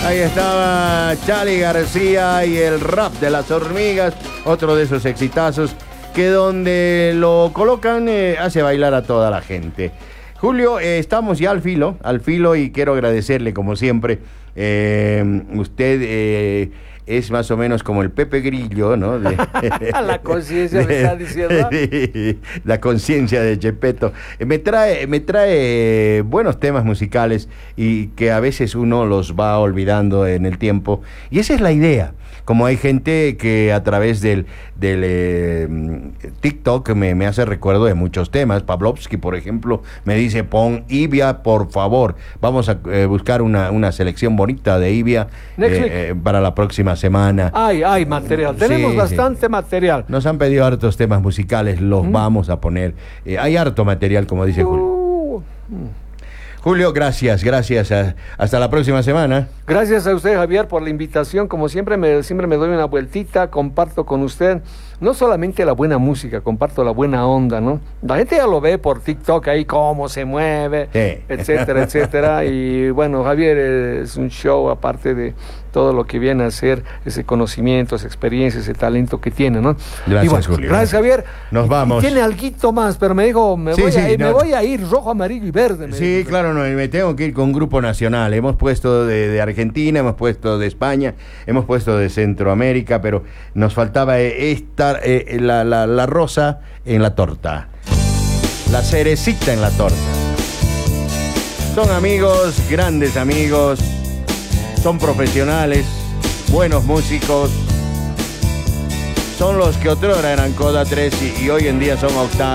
Ahí estaba Charly García y el rap de las hormigas, otro de esos exitazos que donde lo colocan hace bailar a toda la gente. Julio, estamos ya al filo y quiero agradecerle como siempre. Usted es más o menos como el Pepe Grillo, ¿no? La conciencia me está diciendo. La conciencia de Gepetto. Me trae buenos temas musicales y que a veces uno los va olvidando en el tiempo. Y esa es la idea. Como hay gente que a través del TikTok me hace recuerdo de muchos temas. Pavlovsky, por ejemplo, me dice, pon Ivia, por favor. Vamos a buscar una selección bonita de Ivia para la próxima semana. Hay material. Tenemos bastante material. Nos han pedido hartos temas musicales, los vamos a poner. Hay harto material, como dice Julio. Julio, gracias. Hasta la próxima semana. Gracias a usted, Javier, por la invitación. Como siempre me doy una vueltita, comparto con usted no solamente la buena música, comparto la buena onda, ¿no? La gente ya lo ve por TikTok ahí, cómo se mueve, etcétera, etcétera. Y bueno, Javier es un show aparte de todo lo que viene a ser ese conocimiento, esa experiencia, ese talento que tiene, ¿no? Gracias, Julio. Gracias, Javier. Nos vamos. Tiene alguito más, pero me dijo, me voy a ir rojo, amarillo y verde. Sí, claro, no, me tengo que ir con Grupo Nacional. Hemos puesto de Argentina, hemos puesto de España, hemos puesto de Centroamérica, pero nos faltaba la rosa en la torta, la cerecita en la torta. Son amigos, grandes amigos, son profesionales, buenos músicos, son los que otrora eran Coda 3 y hoy en día son Octave.